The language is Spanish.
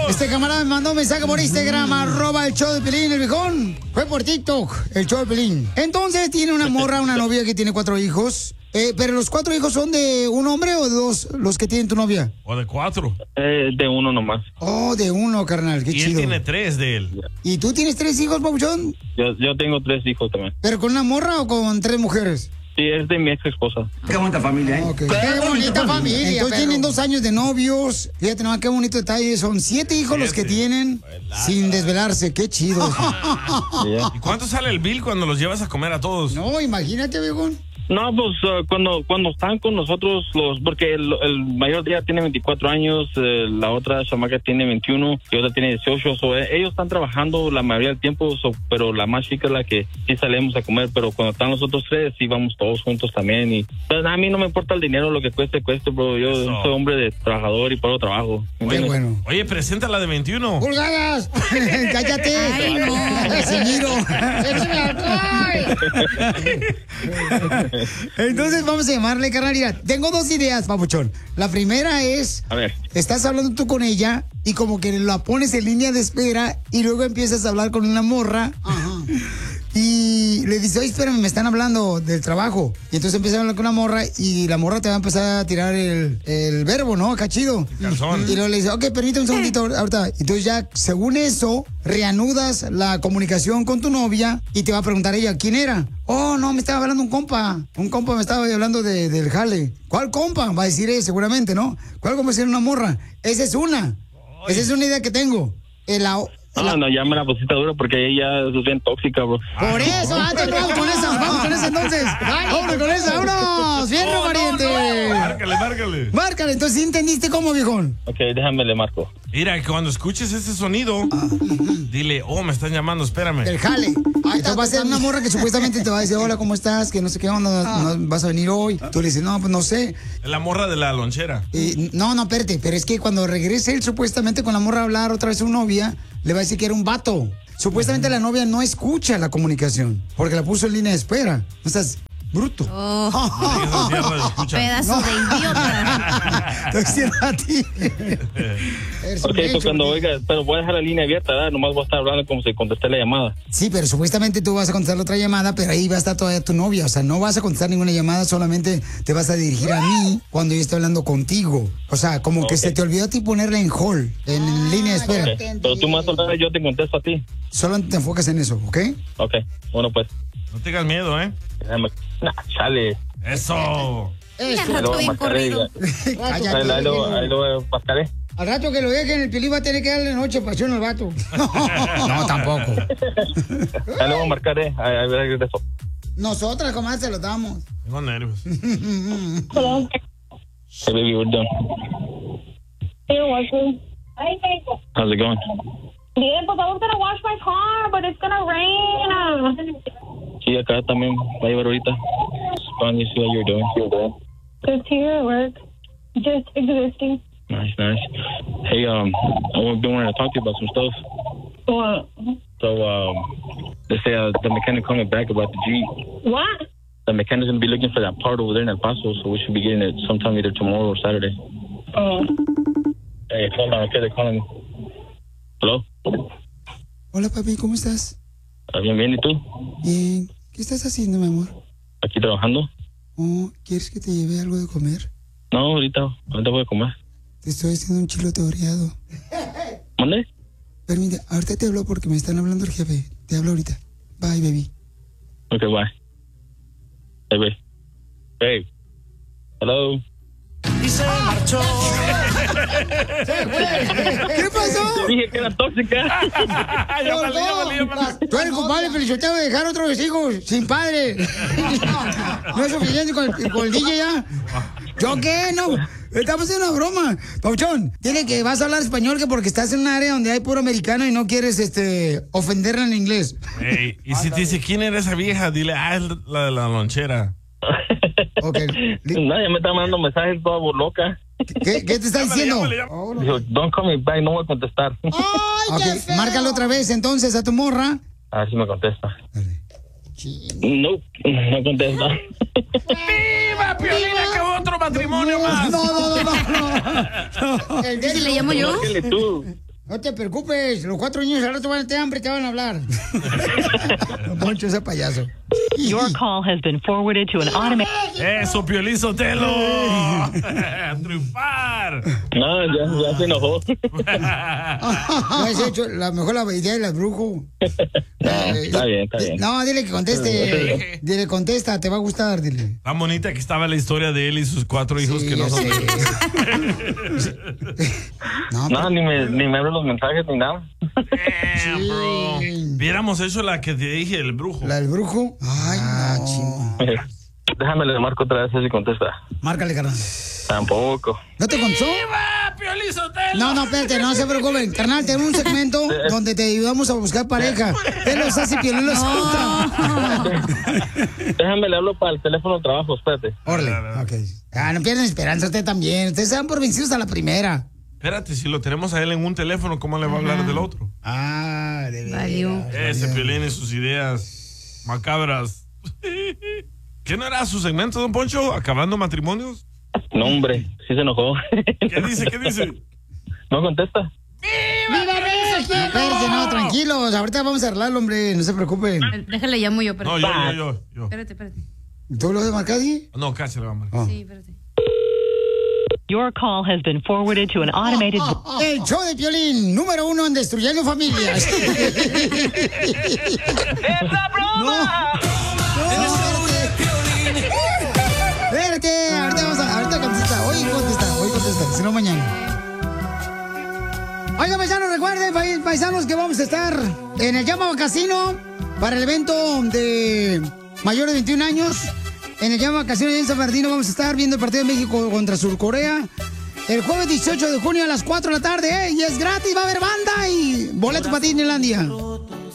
Este camarada me mandó un mensaje por Instagram, @ el show de Pelín, el viejón. Fue por TikTok, el show de Pelín. Entonces tiene una morra, una novia que tiene 4 hijos. ¿Pero los 4 hijos son de un hombre o de 2 los que tienen tu novia? ¿O de 4? De 1 nomás. Oh, de 1, carnal, qué chido. Y él tiene 3 de él. ¿Y tú tienes 3 hijos, papuchón? Yo tengo 3 hijos también. ¿Pero con una morra o con 3 mujeres? Sí, es de mi ex esposa. Qué bonita familia, ¿eh? Okay. Qué bonita familia. Entonces tienen 2 años de novios. Fíjate nomás qué bonito detalle. Son 7 hijos los que tienen sin desvelarse. Qué chido. ¿Y cuánto sale el bill cuando los llevas a comer a todos? No, imagínate, viejón. No, pues cuando están con nosotros, porque el mayor día tiene 24 años, la otra chamaca tiene 21 y otra tiene 18. Ellos están trabajando la mayoría del tiempo, pero la más chica es la que sí salimos a comer. Pero cuando están los otros 3, sí vamos todos juntos también. Y pues, a mí no me importa el dinero, lo que cueste, bro. Yo soy hombre de trabajador y paro trabajo. Qué bueno. Oye, presenta la de 21. ¡Pulgadas! ¡Cállate! ¡Ay, no! ¡Casimiro! Entonces vamos a llamarle, carnal. Mira, tengo 2 ideas, papuchón. La primera es, a ver, estás hablando tú con ella y como que la pones en línea de espera y luego empiezas a hablar con una morra. Ajá. Y le dice, oye, espérame, me están hablando del trabajo. Y entonces empieza a hablar con una morra y la morra te va a empezar a tirar el verbo, ¿no? Acá chido. Calzón. Y luego le dice, ok, permíteme un segundito ahorita. Entonces ya, según eso, reanudas la comunicación con tu novia y te va a preguntar ella, ¿quién era? Oh, no, me estaba hablando un compa. Un compa me estaba hablando del jale. ¿Cuál compa? Va a decir seguramente, ¿no? ¿Cuál compa va a decir una morra? Esa es una. Esa es una idea que tengo. No, ya me la pusiste dura porque ella es bien tóxica, bro. Por eso, antes vamos con esa entonces. Vámonos con esa, vámonos. Fierro, pariente. Márcale, entonces, ¿sí entendiste cómo, viejón? Ok, déjame le marco. Mira, que cuando escuches ese sonido, dile, me están llamando, espérame. El jale. Entonces va a ser una morra que supuestamente te va a decir, hola, ¿cómo estás? Que no sé qué onda, no vas a venir hoy. Tú le dices, no, pues no sé. La morra de la lonchera. No, espérate, pero es que cuando regrese él supuestamente con la morra a hablar otra vez a su novia, le va a decir que era un vato. Supuestamente la novia no escucha la comunicación, porque la puso en línea de espera. No estás bruto. Pedazo de idiota. Estoy diciendo a ti. Ok, pues cuando oiga, pero voy a dejar la línea abierta, ¿verdad? Nomás voy a estar hablando como si contesté la llamada. Sí, pero supuestamente tú vas a contestar la otra llamada, pero ahí va a estar todavía tu novia. O sea, no vas a contestar ninguna llamada, solamente te vas a dirigir a mí cuando yo esté hablando contigo. O sea, como que se te olvidó a ti ponerla en hold, en línea de espera. Okay. Pero tú más o menos yo te contesto a ti. Solo te enfocas en eso, ¿ok? Ok, bueno pues. No tengas miedo, ¿eh? Chale. Eso. Ahí lo pascaré. Al rato que lo dejen, el Piolín va a tener que darle noche pasión al vato. No, tampoco. Ahí lo voy a marcar, a ver eso. Nosotras, comadre, se lo damos. Tengo nervios. Hello. Hey, baby, we're done. You're washing. How's it going? Bien, pues I was gonna wash my car, but it's gonna rain. Sí, acá también va a llevar ahorita. Fun, you see how you're doing. Just here at work. Just existing. Nice. Hey, I've been wanting to talk to you about some stuff. What? So, they say the mechanic coming back about the Jeep. What? The mechanic's going to be looking for that part over there in El Paso, so we should be getting it sometime either tomorrow or Saturday. Oh. Hey, hold on, okay, they're calling me. Hello? Hola, papi, ¿cómo estás? Bien, ¿y tú? Bien. ¿Qué estás haciendo, mi amor? Aquí trabajando. Oh, ¿quieres que te lleve algo de comer? No, ahorita voy a comer. Te estoy haciendo un chilote oreado. ¿Dónde? Permite, ahorita te hablo porque me están hablando el jefe. Te hablo ahorita. Bye, baby. Ok, bye. Hey, babe. Babe. Hello. Y se marchó. ¿Qué pasó? Dije que era tóxica. Tú eres culpable, Feliciteo, de dejar otros hijos sin padre. No es suficiente con el DJ ya. ¿Yo qué? No. Estamos haciendo una broma. Pauchón, dile que vas a hablar español que porque estás en un área donde hay puro americano y no quieres ofenderla en inglés. Hey, y si te dice quién era esa vieja, dile, es la de la lonchera. Okay. Nadie me está mandando mensajes toda loca. ¿Qué te está diciendo? Dijo, don't call me back, no voy a contestar. Okay, márcalo otra vez entonces a tu morra. A ver si me contesta. No contesta. ¡Viva, Piolín! ¡Acabó otro matrimonio más! No. ¿Si le llamo yo? Márcale tú. No te preocupes, los 4 niños al rato van a tener hambre, te van a hablar. Don Poncho, ese payaso. Your call has been forwarded to an automated... ¡Eso, Piolín Sotelo! ¡A triunfar! No, ya se enojó. No, es hecho, mejor la idea del brujo. Está bien. No, dile que conteste. Dile, contesta, te va a gustar, dile. Tan bonita que estaba la historia de él y sus 4 hijos Sí, que no ya son... No, ni me abren los mensajes ni nada. Damn, bro. Hubiéramos hecho la que te dije, el brujo. ¿La del brujo? Ay, no. Chino. Déjame le marco otra vez si contesta. Márcale, carnal. Tampoco. ¿No te contó? ¡Viva, Piolín Sotelo! No, espérate, no se preocupen. Carnal, tenemos un segmento donde te ayudamos a buscar pareja. Él los hace y Piolín los otra. Déjame le hablo para el teléfono de trabajo, espérate. Órale, ok. No pierdan esperanza usted también. Ustedes se dan por vencidos a la primera. Espérate, si lo tenemos a él en un teléfono, ¿cómo le va a hablar del otro? De veras. Valió. Ese Piolín y sus ideas macabras. ¿Qué no era su segmento, don Poncho? ¿Acabando matrimonios? No, hombre, sí se enojó. ¿Qué dice? No contesta. ¡Viva México! No, espérate, no, tranquilos. Ahorita vamos a arreglarlo, hombre. No se preocupen. Déjale, llamo yo, pero. No, yo. Espérate. ¿Tú lo vas a marcar, sí? No, casi le va a marcar. Sí, espérate. Your call has been forwarded to an automated... El show de Piolín, número 1 en destruyendo familias. ¡Esa broma! Espérate, ahorita contesta. Hoy contesta, si no mañana. Oiga, paisanos, recuerden, paisanos, que vamos a estar en el Llama Casino para el evento de mayores de 21 años. En el Llama Casino en San Bernardino vamos a estar viendo el partido de México contra Surcorea el jueves 18 de junio a las 4 de la tarde, y es gratis, va a haber banda y boleto para Disneylandia.